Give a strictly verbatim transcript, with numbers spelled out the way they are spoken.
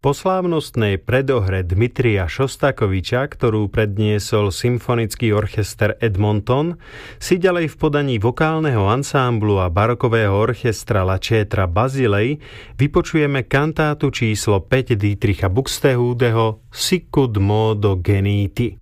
Po slávnostnej predohre Dmitrija Šostakoviča, ktorú predniesol symfonický orchester Edmonton, si ďalej v podaní vokálneho ansámblu a barokového orchestra La Cetra Bazilej vypočujeme kantátu číslo päť Dietricha Buxtehudeho Sicut modo geniti.